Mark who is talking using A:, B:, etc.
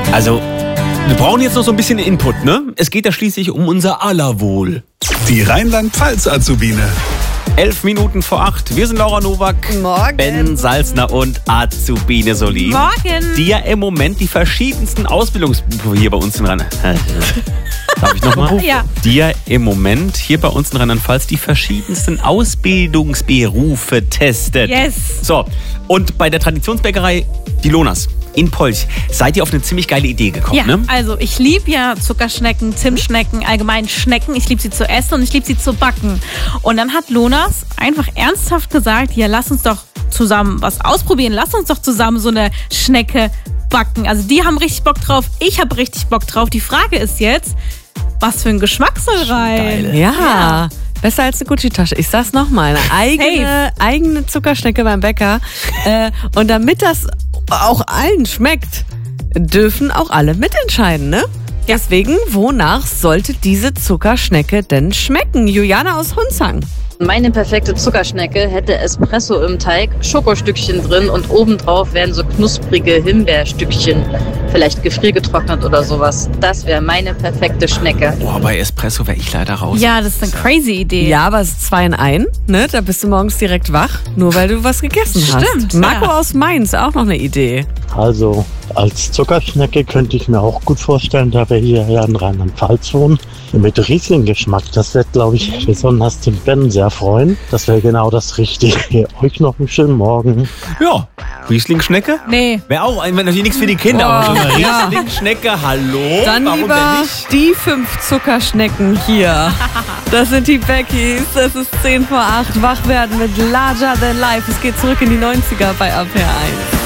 A: Also, wir brauchen jetzt noch so ein bisschen Input, ne? Es geht ja schließlich um unser aller Wohl.
B: Die Rheinland-Pfalz-Azubine.
A: 11 Minuten vor 8. Wir sind Laura Nowak,
C: Morgen.
A: Ben Salzner und Azubine Solin.
C: Morgen.
A: Die ja im Moment die verschiedensten Ausbildungsberufe hier bei uns in Rheinland-Pfalz. Darf ich nochmal?
C: Ja.
A: Die ja im Moment hier bei uns in Rheinland-Pfalz die verschiedensten Ausbildungsberufe testet.
C: Yes.
A: So, und bei der Traditionsbäckerei Die Lonas in Polch seid ihr auf eine ziemlich geile Idee gekommen,
C: Ja,
A: ne?
C: also ich liebe ja Zuckerschnecken, Zimtschnecken, allgemein Schnecken. Ich liebe sie zu essen und ich liebe sie zu backen. Und dann hat Lonas einfach ernsthaft gesagt, ja, lass uns doch zusammen was ausprobieren. Lass uns doch zusammen so eine Schnecke backen. Also die haben richtig Bock drauf, ich habe richtig Bock drauf. Die Frage ist jetzt, was für ein Geschmack soll rein?
A: Geil.
D: Ja, besser als eine Gucci-Tasche. Ich sag's nochmal, eine eigene Zuckerschnecke beim Bäcker. Und damit das auch allen schmeckt, dürfen auch alle mitentscheiden, ne? Deswegen, wonach sollte diese Zuckerschnecke denn schmecken? Juliane aus Hunzang.
E: Meine perfekte Zuckerschnecke hätte Espresso im Teig, Schokostückchen drin und obendrauf wären so knusprige Himbeerstückchen, vielleicht gefriergetrocknet oder sowas. Das wäre meine perfekte Schnecke.
A: Boah, bei Espresso wäre ich leider raus.
C: Ja, das ist eine crazy Idee.
D: Ja, aber es ist 2 in 1, ne? Da bist du morgens direkt wach, nur weil du was gegessen hast.
C: Stimmt,
D: Marco
C: ja.
D: aus Mainz, auch noch eine Idee.
F: Also als Zuckerschnecke könnte ich mir auch gut vorstellen, da wir hier ja in Rheinland-Pfalz wohnen, mit Riesling-Geschmack. Das wird, glaube ich, besonders den Ben sehr freuen. Das wäre genau das Richtige. Euch noch einen schönen Morgen.
A: Ja, Riesling-Schnecke?
C: Nee.
A: Wäre auch natürlich nichts für die Kinder, aber so eine
D: ja.
A: Riesling-Schnecke, hallo?
D: Dann
A: Warum
D: lieber
A: denn nicht?
D: die 5 Zuckerschnecken hier. Das sind die Beckys. Es ist 10 vor 8. Wach werden mit Larger Than Life. Es geht zurück in die 90er bei APR 1.